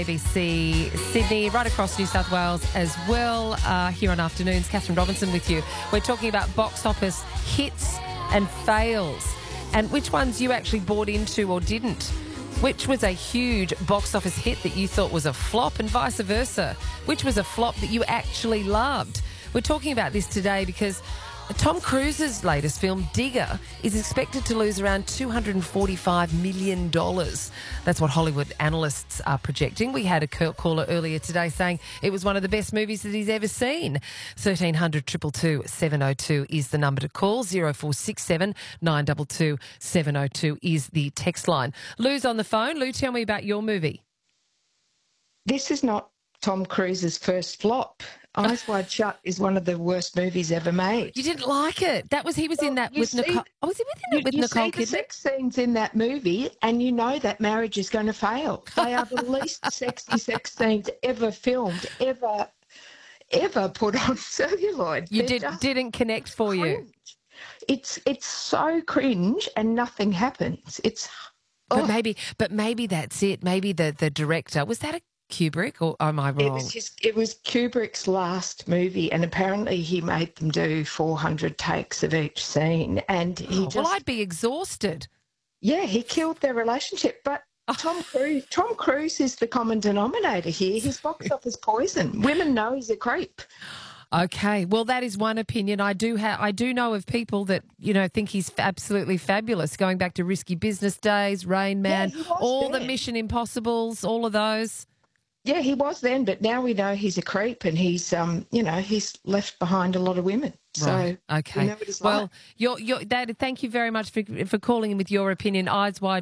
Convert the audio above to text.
ABC Sydney, right across New South Wales as well. Here on Afternoons, Catherine Robinson with you. We're talking about box office hits and fails and which ones you actually bought into or didn't. Which was a huge box office hit that you thought was a flop and vice versa? Which was a flop that you actually loved? We're talking about this today because Tom Cruise's latest film, Digger, is expected to lose around $245 million. That's what Hollywood analysts are projecting. We had a caller earlier today saying it was one of the best movies that he's ever seen. 1300 222 702 is the number to call. 0467 922 702 is the text line. Lou's on the phone. Lou, tell me about your movie. This is not Tom Cruise's first flop. Eyes Wide Shut is one of the worst movies ever made. You didn't like it. He was in that with Nicole. Oh, was he with Nicole Kidman? You see the sex scenes in that movie and you know that marriage is going to fail. They are the least sexy sex scenes ever filmed, ever put on celluloid. You didn't connect for cringe. you. It's so cringe and nothing happens. But maybe that's it. Maybe the director, was that a Kubrick, or am I wrong? It was Kubrick's last movie, and apparently he made them do 400 takes of each scene, and well, I'd be exhausted. Yeah, he killed their relationship. But Tom Cruise is the common denominator here. His box office poison. Women know he's a creep. Okay, well, that is one opinion. I do know of people that think he's absolutely fabulous. Going back to Risky Business Days, Rain Man, all the Mission Impossibles, all of those. Yeah, he was then, but now we know he's a creep and he's, he's left behind a lot of women. Right. So, okay. we know what he's well, like. Dad, thank you very much for calling in with your opinion. Eyes Wide